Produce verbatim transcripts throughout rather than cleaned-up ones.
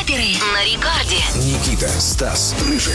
Вейкаперы на рекорде. Никита, Стас, Рыжий.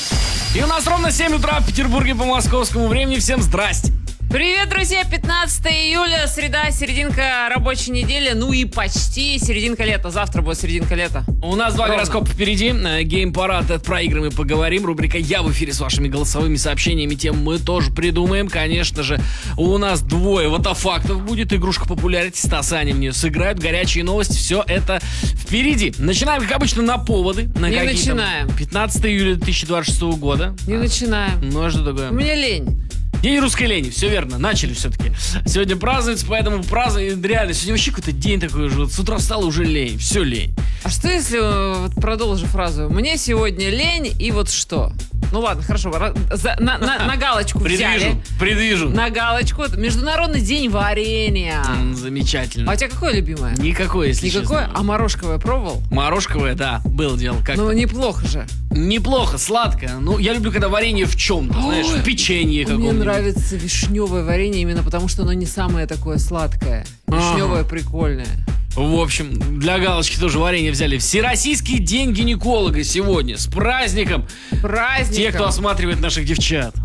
И у нас ровно семь утра в Петербурге по московскому времени. Всем здрасте. Привет, друзья! пятнадцатое июля, среда, серединка рабочей недели, ну и почти серединка лета. Завтра будет серединка лета. У нас два Ровно. гороскопа впереди. Гейм-парад, это про игры мы поговорим. Рубрика «Я в эфире» с вашими голосовыми сообщениями. Тем мы тоже придумаем. Конечно же, у нас двое ватафактов будет. Игрушка популярити. Стас и Аня в нее сыграют. Горячие новости. Все это впереди. Начинаем, как обычно, на поводы. На Не какие-то начинаем. пятнадцатое июля две тысячи двадцать шестого года. Не начинаем. Ну а что такое? У меня лень. День русской лени, все верно, начали все-таки. Сегодня празднуется, поэтому празднуем, реально, сегодня вообще какой-то день такой уже, вот с утра встал уже лень, все лень. А что если, вот продолжу фразу, мне сегодня лень и вот что? Ну ладно, хорошо, ра- за- на, на- на галочку взяли. Предвижу, предвижу. На галочку. Международный день варенья. М, А Замечательно. у тебя какое любимое? Никакое, если Никакое? честно. А морожковое пробовал? Морожковое, да, было дело. Как Ну, неплохо же. неплохо, сладкое. Ну, я люблю, когда варенье в чем-то, знаешь, в печенье Мне каком-нибудь. нравится вишневое варенье именно потому, что оно не самое такое сладкое. Вишневое Ага. прикольное. В общем, для галочки тоже варенье взяли. Всероссийский день гинеколога сегодня. С праздником Праздником. тех, кто осматривает наших девчат.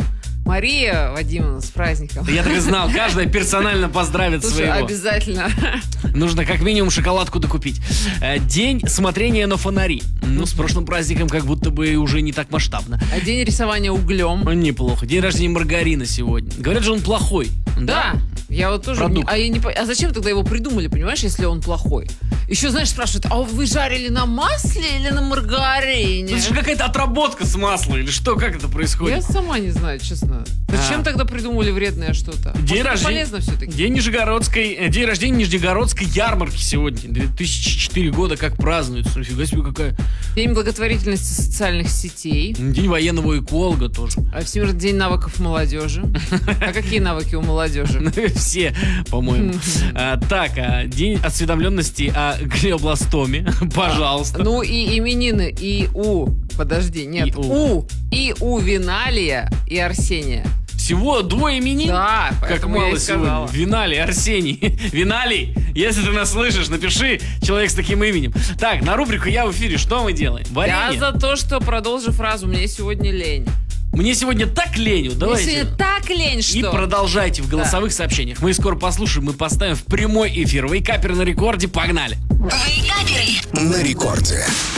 Мария Вадимовна, с праздником. Я так и знал, каждая персонально поздравит Слушай, своего. обязательно. Нужно как минимум шоколадку докупить. Э, День смотрения на фонари. Ну, с прошлым праздником как будто бы уже не так масштабно. А день рисования углем. Ну, неплохо. День рождения маргарина сегодня. Говорят же, он плохой. Да. Я вот тоже. Продукт. не- А, я не, по- а зачем тогда его придумали, понимаешь, если он плохой? Еще, знаешь, спрашивают, а вы жарили на масле или на маргарине? Это же какая-то отработка с масла или что? Как это Я происходит? сама не знаю, честно. Зачем А. тогда придумали вредное что-то? День Может, это рождения. полезно все-таки. День Нижегородской, э, день рождения Нижегородской ярмарки сегодня. две тысячи четыре года как празднуется. Нифига себе какая. День благотворительности социальных сетей. День военного эколога тоже. А Всемирный день навыков молодежи. А какие навыки у молодежи? Все, по-моему. А, Так, а, день осведомленности о глиобластоме. Пожалуйста. Ну и именины и у... Подожди, нет. И у. У. И у Виналия и Арсения. Всего двое именин? Да, Как поэтому я мало и сегодня. сказала. Виналий, Арсений. Виналий, если ты нас слышишь, напиши человек с таким именем. Так, на рубрику «Я в эфире» что мы делаем? Я Варенье. за то, что продолжи фразу «Мне сегодня лень». Мне сегодня так лень. Мне Давайте. сегодня так лень, что... И продолжайте в голосовых сообщениях. Мы скоро послушаем, мы поставим в прямой эфир. Вейкаперы на рекорде. Погнали. Вейкаперы. На рекорде.